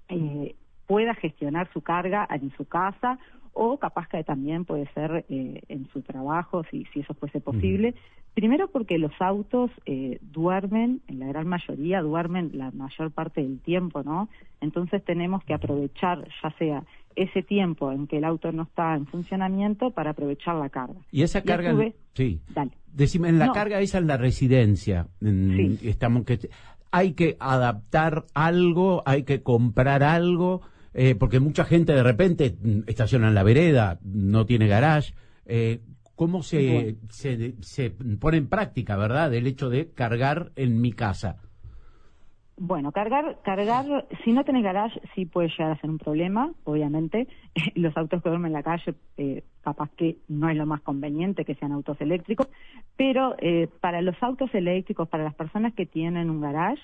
Speaker 9: pueda gestionar su carga en su casa, o capaz que también puede ser en su trabajo, si eso fuese posible. Primero porque los autos duermen, en la gran mayoría, duermen la mayor parte del tiempo, ¿no? Entonces tenemos que aprovechar, ya sea ese tiempo en que el auto no está en funcionamiento, para aprovechar la carga.
Speaker 2: Y esa carga, sí.
Speaker 9: Dale.
Speaker 2: Decime, en la carga esa en la residencia,
Speaker 9: sí.
Speaker 2: Hay que adaptar algo, hay que comprar algo, porque mucha gente de repente estaciona en la vereda, no tiene garage. ¿Cómo se pone en práctica, verdad, el hecho de cargar en mi casa?
Speaker 9: Bueno, cargar, si no tenés garage, sí puede llegar a ser un problema, obviamente. Los autos que duermen en la calle, capaz que no es lo más conveniente que sean autos eléctricos, pero para los autos eléctricos, para las personas que tienen un garage,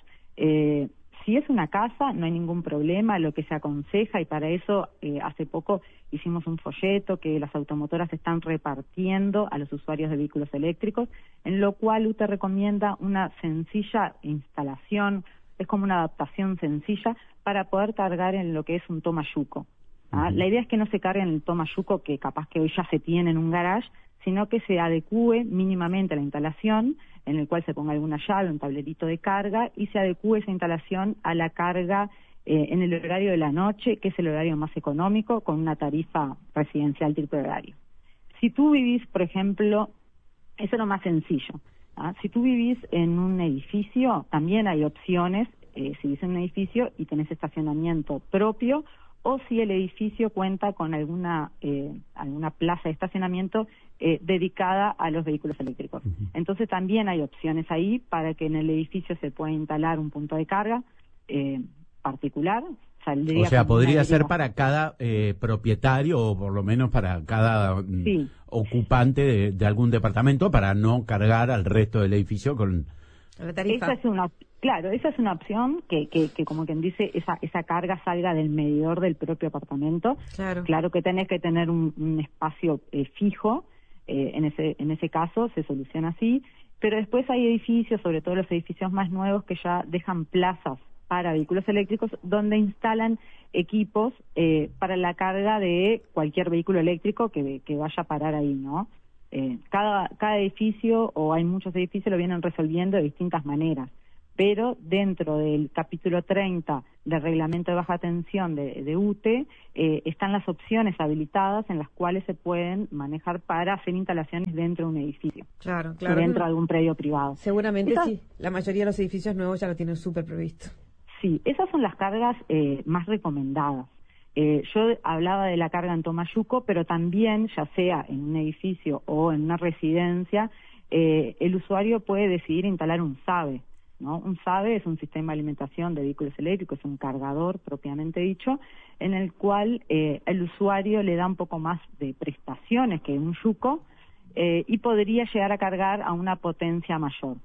Speaker 9: si es una casa, no hay ningún problema. Lo que se aconseja, y para eso hace poco hicimos un folleto que las automotoras están repartiendo a los usuarios de vehículos eléctricos, en lo cual UTE recomienda una sencilla instalación, es como una adaptación sencilla para poder cargar en lo que es un tomayuco. La idea es que no se cargue en el tomayuco, que capaz que hoy ya se tiene en un garage, sino que se adecúe mínimamente a la instalación, en el cual se ponga alguna llave, un tablerito de carga, y se adecúe esa instalación a la carga en el horario de la noche, que es el horario más económico, con una tarifa residencial triple horario. Si tú vivís, por ejemplo, eso es lo más sencillo. Si tú vivís en un edificio, también hay opciones, si vivís en un edificio y tenés estacionamiento propio, o si el edificio cuenta con alguna plaza de estacionamiento dedicada a los vehículos eléctricos. Entonces también hay opciones ahí para que en el edificio se pueda instalar un punto de carga particular.
Speaker 2: O sea, podría ser para cada propietario, o por lo menos para cada ocupante de algún departamento, para no cargar al resto del edificio con
Speaker 7: la tarifa.
Speaker 9: Esa es una opción que como quien dice, esa carga salga del medidor del propio apartamento. Claro que tenés que tener un espacio fijo, en ese caso se soluciona así, pero después hay edificios, sobre todo los edificios más nuevos, que ya dejan plazas para vehículos eléctricos donde instalan equipos para la carga de cualquier vehículo eléctrico que vaya a parar ahí, ¿no? Cada edificio, o hay muchos edificios, lo vienen resolviendo de distintas maneras, pero dentro del capítulo 30 del reglamento de baja tensión de UTE están las opciones habilitadas en las cuales se pueden manejar para hacer instalaciones dentro de un edificio.
Speaker 7: Claro.
Speaker 9: Dentro de algún predio privado.
Speaker 7: Seguramente sí. La mayoría de los edificios nuevos ya lo tienen súper previsto.
Speaker 9: Sí, esas son las cargas más recomendadas. Yo hablaba de la carga en Tomayuco, pero también, ya sea en un edificio o en una residencia, el usuario puede decidir instalar un SAVE, ¿no? Un SAVE es un sistema de alimentación de vehículos eléctricos, es un cargador propiamente dicho, en el cual el usuario le da un poco más de prestaciones que un Yuco y podría llegar a cargar a una potencia mayor.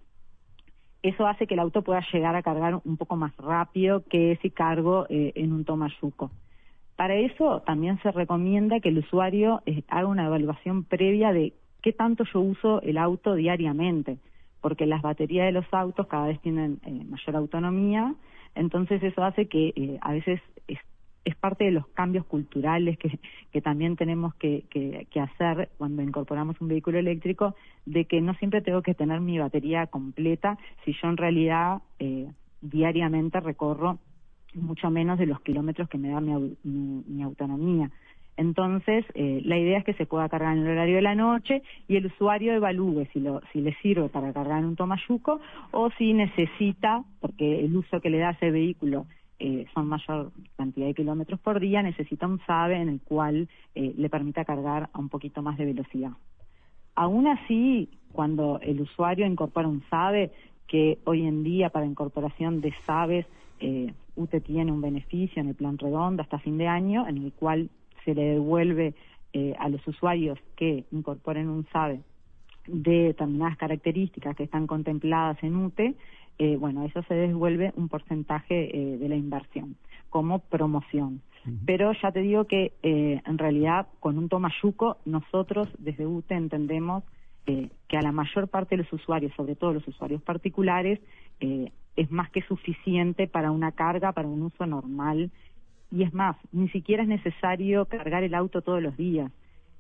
Speaker 9: Eso hace que el auto pueda llegar a cargar un poco más rápido que si cargo en un Tomayuco. Para eso también se recomienda que el usuario haga una evaluación previa de qué tanto yo uso el auto diariamente, porque las baterías de los autos cada vez tienen mayor autonomía, entonces eso hace que a veces es parte de los cambios culturales que también tenemos que hacer cuando incorporamos un vehículo eléctrico, de que no siempre tengo que tener mi batería completa si yo en realidad diariamente recorro mucho menos de los kilómetros que me da mi autonomía. Entonces, la idea es que se pueda cargar en el horario de la noche y el usuario evalúe si le sirve para cargar en un Tomayuco o si necesita, porque el uso que le da ese vehículo son mayor cantidad de kilómetros por día, necesita un SAVE en el cual le permita cargar a un poquito más de velocidad. Aún así, cuando el usuario incorpora un SAVE, que hoy en día para incorporación de SAVEs, UTE tiene un beneficio en el plan redondo hasta fin de año, en el cual se le devuelve a los usuarios que incorporen un SAVE de determinadas características que están contempladas en UTE, eso se devuelve un porcentaje de la inversión como promoción. Pero ya te digo que en realidad con un Tomayuco nosotros desde UTE entendemos que a la mayor parte de los usuarios, sobre todo los usuarios particulares, es más que suficiente para una carga, para un uso normal. Y es más, ni siquiera es necesario cargar el auto todos los días.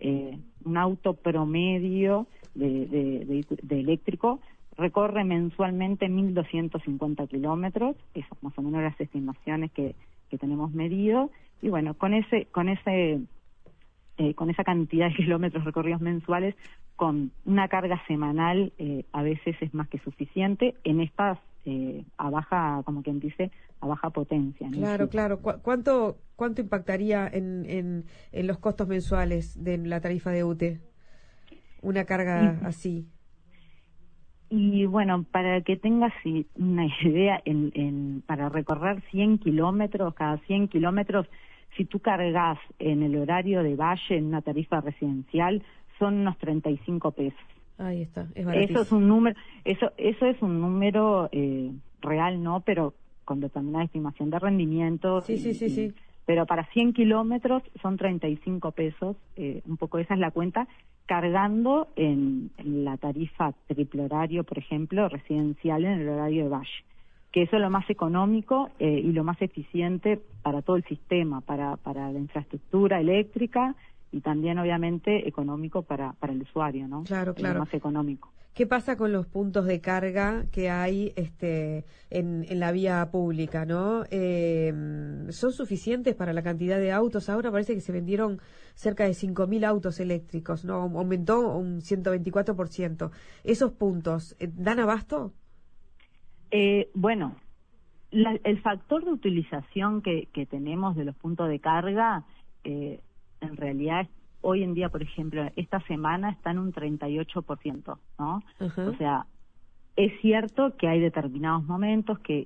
Speaker 9: Un auto promedio de eléctrico recorre mensualmente 1.250 kilómetros, esas más o menos las estimaciones que tenemos medido, y bueno, con esa cantidad de kilómetros recorridos mensuales, con una carga semanal, a veces es más que suficiente en estas a baja, como quien dice, a baja potencia, ¿no?
Speaker 7: Claro. ¿Cuánto impactaría en los costos mensuales de la tarifa de UTE una carga así?
Speaker 9: Y bueno, para que tengas una idea, para recorrer 100 kilómetros, cada 100 kilómetros, si tú cargas en el horario de valle en una tarifa residencial, son unos 35 pesos.
Speaker 7: Ahí está, es baratísimo.
Speaker 9: Eso es un número real, ¿no? Pero con determinada estimación de rendimiento.
Speaker 7: Sí.
Speaker 9: Pero para 100 kilómetros son 35 pesos, un poco esa es la cuenta, cargando en la tarifa triple horario, por ejemplo, residencial en el horario de valle, que eso es lo más económico y lo más eficiente para todo el sistema, para la infraestructura eléctrica y también obviamente económico para el usuario, ¿no?
Speaker 7: Claro.
Speaker 9: Lo más económico.
Speaker 7: ¿Qué pasa con los puntos de carga que hay en la vía pública, no? ¿Son suficientes para la cantidad de autos? Ahora parece que se vendieron cerca de 5.000 autos eléctricos, ¿no? Aumentó un 124%. ¿Esos puntos dan abasto?
Speaker 9: Bueno, el factor de utilización que tenemos de los puntos de carga, en realidad hoy en día, por ejemplo, esta semana está en un 38%, ¿no? O sea, es cierto que hay determinados momentos que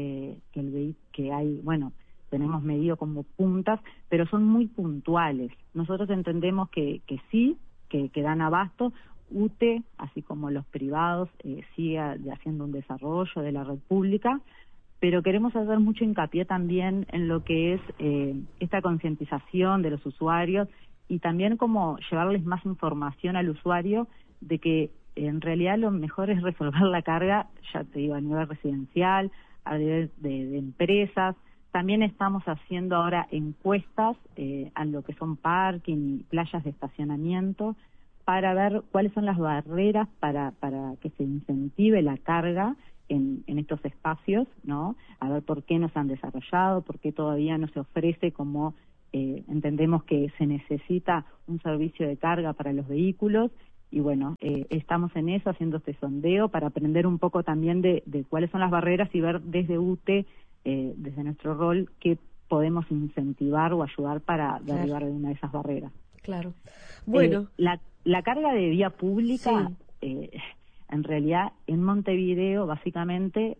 Speaker 9: hay, bueno, tenemos medido como puntas, pero son muy puntuales. Nosotros entendemos que sí, que dan abasto. UTE, así como los privados, sigue haciendo un desarrollo de la red pública, pero queremos hacer mucho hincapié también en lo que es esta concientización de los usuarios y también como llevarles más información al usuario de que en realidad lo mejor es resolver la carga, ya te digo, a nivel residencial, a nivel de empresas. También estamos haciendo ahora encuestas a lo que son parking y playas de estacionamiento para ver cuáles son las barreras para que se incentive la carga en estos espacios, ¿no? A ver por qué no se han desarrollado, por qué todavía no se ofrece como entendemos que se necesita un servicio de carga para los vehículos. Y bueno, estamos en eso, haciendo este sondeo para aprender un poco también de cuáles son las barreras y ver desde UTE, desde nuestro rol, qué podemos incentivar o ayudar para derribar una de esas barreras.
Speaker 7: Claro. Bueno.
Speaker 9: La carga de vía pública, en realidad, en Montevideo, básicamente,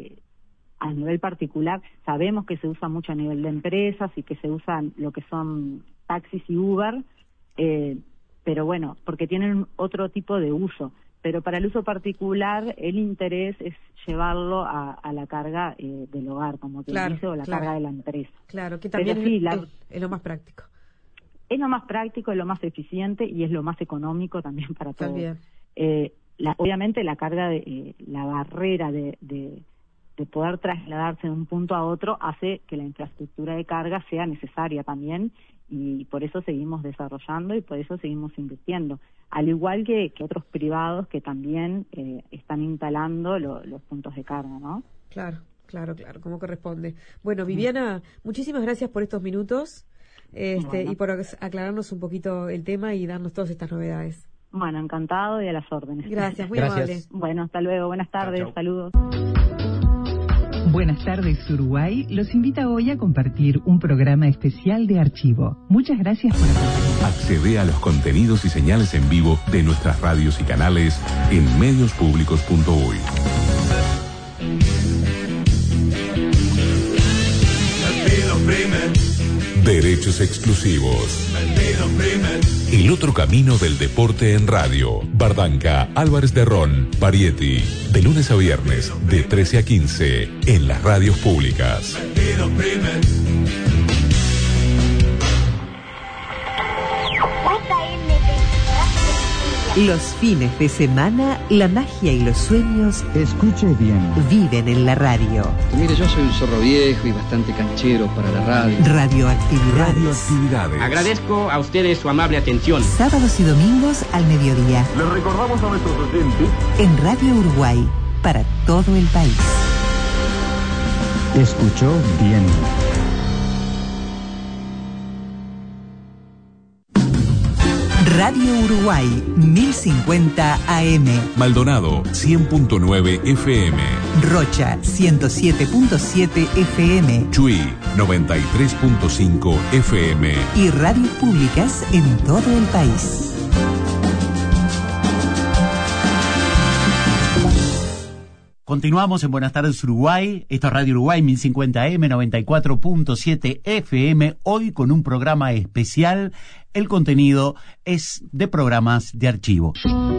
Speaker 9: a nivel particular, sabemos que se usa mucho a nivel de empresas y que se usan lo que son taxis y Uber, pero bueno, porque tienen otro tipo de uso. Pero para el uso particular, el interés es llevarlo a la carga del hogar, como te dice, o la carga de la empresa.
Speaker 7: Claro, que también es lo más práctico.
Speaker 9: Es lo más práctico, es lo más eficiente y es lo más económico también para todos. Obviamente la carga, la barrera de poder trasladarse de un punto a otro hace que la infraestructura de carga sea necesaria también, y por eso seguimos desarrollando y por eso seguimos invirtiendo, al igual que otros privados que también están instalando los puntos de carga, ¿no?
Speaker 7: Claro, como corresponde. Bueno, Viviana, muchísimas gracias por estos minutos y por aclararnos un poquito el tema y darnos todas estas novedades.
Speaker 9: Bueno, encantado y a las órdenes.
Speaker 7: Gracias, muy amable.
Speaker 9: Bueno, hasta luego, buenas tardes,
Speaker 4: Chau.
Speaker 9: Saludos.
Speaker 3: Buenas tardes, Uruguay. Los invita hoy a compartir un programa especial de archivo. Muchas gracias por acompañarnos.
Speaker 4: Accede a los contenidos y señales en vivo de nuestras radios y canales en mediospublicos.uy. Derechos exclusivos. El otro camino del deporte en radio. Bardanca, Álvarez de Ron, Parietti. De lunes a viernes, de 13 a 15, en las radios públicas.
Speaker 10: Los fines de semana, la magia y los sueños,
Speaker 11: escuche bien,
Speaker 10: viven en la radio.
Speaker 11: Mire, yo soy un zorro viejo y bastante canchero para la radio.
Speaker 10: Radioactividades.
Speaker 12: Agradezco a ustedes su amable atención.
Speaker 10: Sábados y domingos al mediodía.
Speaker 13: Les recordamos a nuestros oyentes
Speaker 10: en Radio Uruguay, para todo el país.
Speaker 11: Escuchó bien.
Speaker 10: Radio Uruguay, 1050 AM.
Speaker 4: Maldonado, 100.9 FM.
Speaker 10: Rocha, 107.7 FM.
Speaker 4: Chuy, 93.5 FM.
Speaker 10: Y radios públicas en todo el país.
Speaker 14: Continuamos en Buenas tardes Uruguay, esto es Radio Uruguay 1050M, 94.7 FM, hoy con un programa especial. El contenido es de programas de archivo.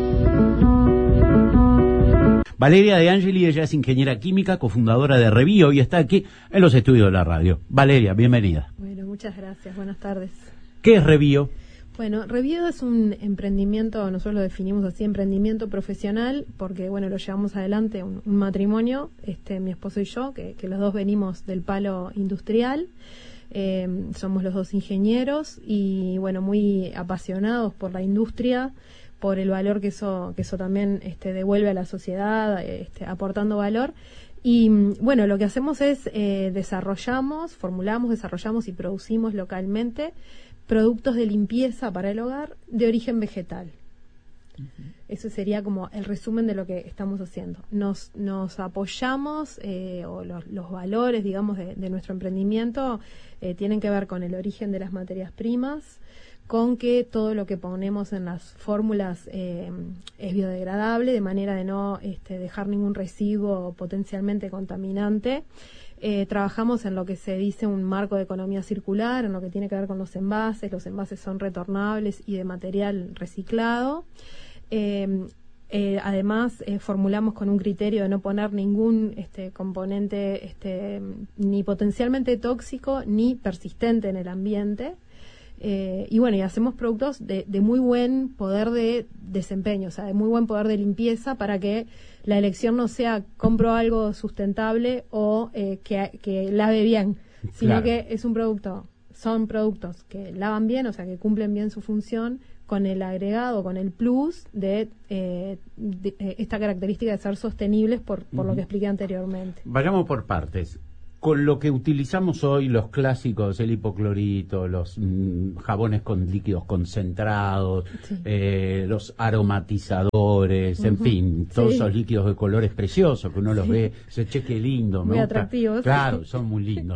Speaker 14: Valeria De Angeli, ella es ingeniera química, cofundadora de Revio y está aquí en los estudios de la radio. Valeria, bienvenida.
Speaker 15: Bueno, muchas gracias, buenas tardes.
Speaker 14: ¿Qué es Revio?
Speaker 15: Bueno, Revio es un emprendimiento, nosotros lo definimos así, emprendimiento profesional, porque bueno, lo llevamos adelante, un matrimonio, mi esposo y yo, que los dos venimos del palo industrial, somos los dos ingenieros y bueno, muy apasionados por la industria, por el valor que eso también devuelve a la sociedad, aportando valor. Y bueno, lo que hacemos es formulamos, desarrollamos y producimos localmente productos de limpieza para el hogar de origen vegetal. Eso sería como el resumen de lo que estamos haciendo. Nos apoyamos, o los valores, digamos, de nuestro emprendimiento tienen que ver con el origen de las materias primas, con que todo lo que ponemos en las fórmulas es biodegradable, de manera de no dejar ningún residuo potencialmente contaminante. Trabajamos en lo que se dice un marco de economía circular, en lo que tiene que ver con los envases son retornables y de material reciclado. Además, formulamos con un criterio de no poner ningún componente ni potencialmente tóxico ni persistente en el ambiente. Y bueno, y hacemos productos de muy buen poder de desempeño, o sea, de muy buen poder de limpieza, para que la elección no sea compro algo sustentable o que lave bien, sino
Speaker 2: Claro.
Speaker 15: que son productos que lavan bien, o sea, que cumplen bien su función, con el agregado, con el plus de esta característica de ser sostenibles por lo que expliqué anteriormente.
Speaker 2: Vayamos por partes. Con lo que utilizamos hoy, los clásicos, el hipoclorito, los jabones con líquidos concentrados,
Speaker 15: Sí.
Speaker 2: los aromatizadores, en fin, todos
Speaker 15: Sí.
Speaker 2: esos líquidos de colores preciosos que uno los ve, se cheque lindo,
Speaker 15: Muy
Speaker 2: me gusta.
Speaker 15: atractivos.
Speaker 2: Claro, son muy lindos.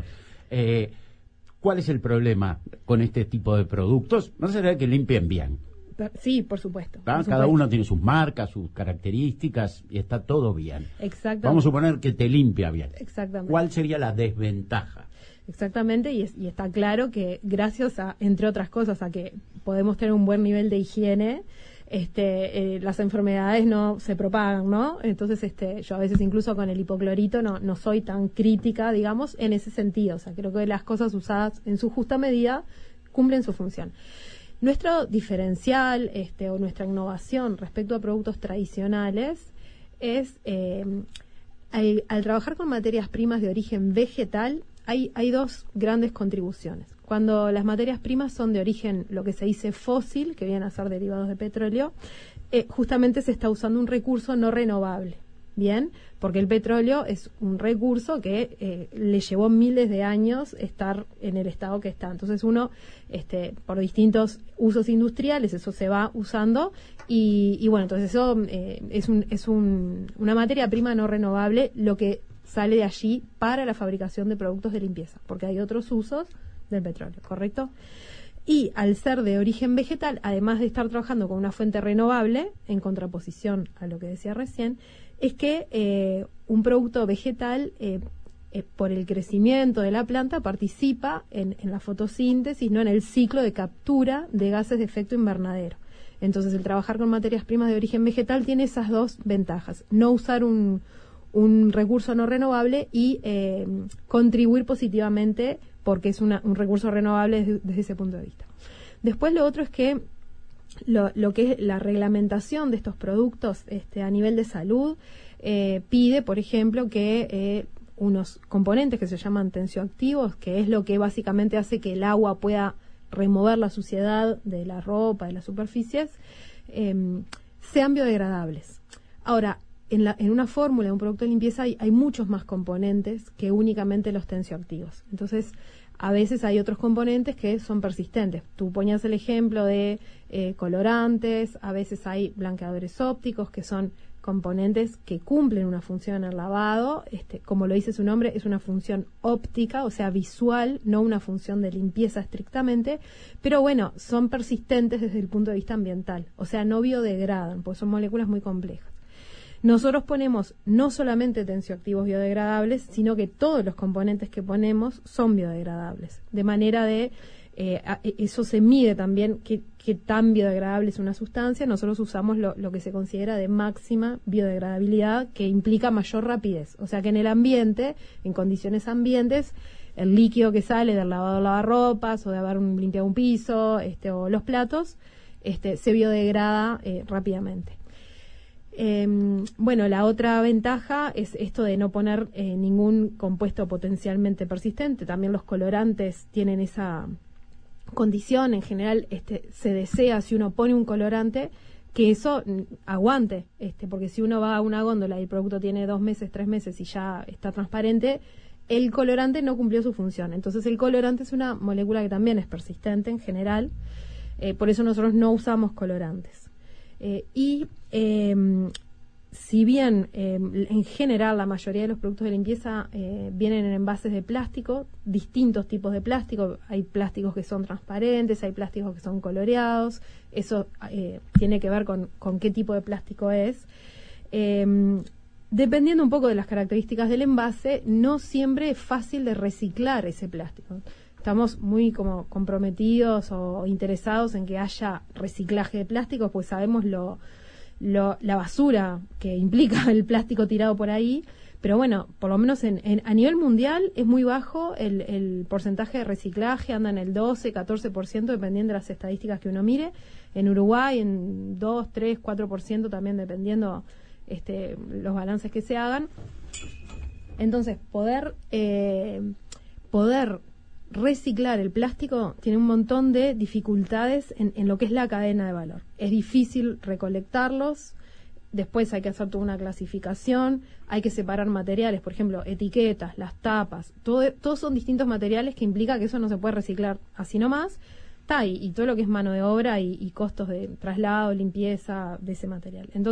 Speaker 2: ¿Cuál es el problema con este tipo de productos? Más allá de que limpien bien.
Speaker 15: Sí, por supuesto.
Speaker 2: ¿Tá?
Speaker 15: por
Speaker 2: Cada
Speaker 15: supuesto.
Speaker 2: uno tiene sus marcas, sus características y está todo bien.
Speaker 15: Exactamente.
Speaker 2: Vamos a suponer que te limpia bien.
Speaker 15: Exactamente.
Speaker 2: ¿Cuál sería la desventaja?
Speaker 15: Exactamente, y está claro que gracias a, entre otras cosas, a que podemos tener un buen nivel de higiene, las enfermedades no se propagan, ¿no? Entonces, yo a veces incluso con el hipoclorito no soy tan crítica, digamos, en ese sentido. O sea, creo que las cosas usadas en su justa medida cumplen su función. Nuestro diferencial, o nuestra innovación respecto a productos tradicionales es, al trabajar con materias primas de origen vegetal, hay dos grandes contribuciones. Cuando las materias primas son de origen, lo que se dice fósil, que vienen a ser derivados de petróleo, justamente se está usando un recurso no renovable. Bien, porque el petróleo es un recurso que le llevó miles de años estar en el estado que está. Entonces uno, por distintos usos industriales, eso se va usando y bueno, entonces eso es una materia prima no renovable, lo que sale de allí para la fabricación de productos de limpieza, porque hay otros usos del petróleo, ¿correcto? Y al ser de origen vegetal, además de estar trabajando con una fuente renovable, en contraposición a lo que decía recién, es que un producto vegetal, por el crecimiento de la planta, participa en la fotosíntesis, no en el ciclo de captura de gases de efecto invernadero. Entonces, el trabajar con materias primas de origen vegetal tiene esas dos ventajas: no usar un recurso no renovable y contribuir positivamente, porque es un recurso renovable desde ese punto de vista. Después, lo otro es que lo que es la reglamentación de estos productos a nivel de salud pide, por ejemplo, que unos componentes que se llaman tensioactivos, que es lo que básicamente hace que el agua pueda remover la suciedad de la ropa, de las superficies, sean biodegradables. Ahora, en una fórmula de un producto de limpieza hay muchos más componentes que únicamente los tensioactivos. Entonces, a veces hay otros componentes que son persistentes. Tú ponías el ejemplo de colorantes, a veces hay blanqueadores ópticos, que son componentes que cumplen una función en el lavado. Como lo dice su nombre, es una función óptica, o sea, visual, no una función de limpieza estrictamente, pero bueno, son persistentes desde el punto de vista ambiental, o sea, no biodegradan, porque son moléculas muy complejas. Nosotros ponemos no solamente tensioactivos biodegradables, sino que todos los componentes que ponemos son biodegradables. De manera de, eso se mide también qué tan biodegradable es una sustancia. Nosotros usamos lo que se considera de máxima biodegradabilidad, que implica mayor rapidez. O sea que en el ambiente, en condiciones ambientes, el líquido que sale del lavado de lavarropas o de haber limpiado un piso o los platos, se biodegrada rápidamente. Bueno, la otra ventaja es esto de no poner ningún compuesto potencialmente persistente. También los colorantes tienen esa condición. En general, se desea, si uno pone un colorante, que eso aguante, porque si uno va a una góndola y el producto tiene 2 meses, 3 meses y ya está transparente, el colorante no cumplió su función. Entonces, el colorante es una molécula que también es persistente en general. Por eso nosotros no usamos colorantes. Si bien en general la mayoría de los productos de limpieza vienen en envases de plástico, distintos tipos de plástico, hay plásticos que son transparentes, hay plásticos que son coloreados, eso tiene que ver con qué tipo de plástico es. Dependiendo un poco de las características del envase, no siempre es fácil de reciclar ese plástico. Estamos muy como comprometidos o interesados en que haya reciclaje de plásticos, pues sabemos la basura que implica el plástico tirado por ahí, Pero bueno, por lo menos a nivel mundial es muy bajo el porcentaje de reciclaje, anda en el 12, 14%, dependiendo de las estadísticas que uno mire. En Uruguay en 2, 3, 4% también, dependiendo los balances que se hagan. Entonces, poder reciclar el plástico tiene un montón de dificultades en lo que es la cadena de valor. Es difícil recolectarlos, después hay que hacer toda una clasificación, hay que separar materiales, por ejemplo, etiquetas, las tapas, todos son distintos materiales que implica que eso no se puede reciclar así nomás. Y todo lo que es mano de obra y costos de traslado, limpieza de ese material. Entonces,